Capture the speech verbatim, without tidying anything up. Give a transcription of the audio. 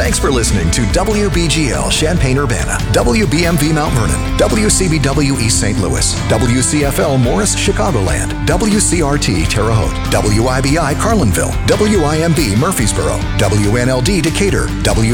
Thanks for listening to W B G L Champaign-Urbana, W B M V Mount Vernon, W C B W East Saint Louis, W C F L Morris Chicagoland, W C R T Terre Haute, W I B I Carlinville, W I M B Murfreesboro, W N L D Decatur, W